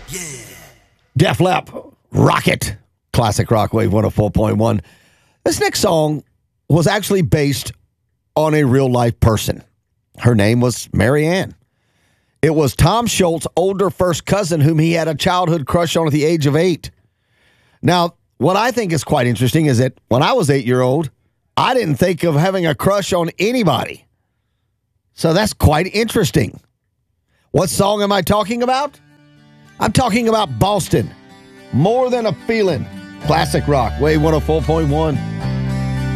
Def Leppard, Rocket, classic rock wave 104.1. This next song was actually based on a real-life person. Her name was Mary Ann. It was Tom Scholz's older first cousin whom he had a childhood crush on at the age of 8. Now, what I think is quite interesting is that when I was 8-year-old, I didn't think of having a crush on anybody. So that's quite interesting. What song am I talking about? I'm talking about Boston. More Than a Feeling. Classic rock, wave 104.1.